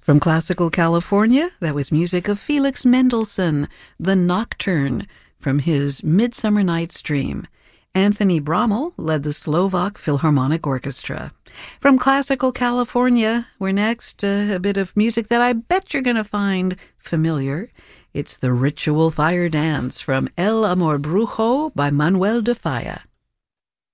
From classical California, that was music of Felix Mendelssohn, The Nocturne, from his Midsummer Night's Dream. Anthony Brammel led the Slovak Philharmonic Orchestra. From classical California, we're next a bit of music that I bet you're going to find familiar. It's the Ritual Fire Dance from El Amor Brujo by Manuel de Falla.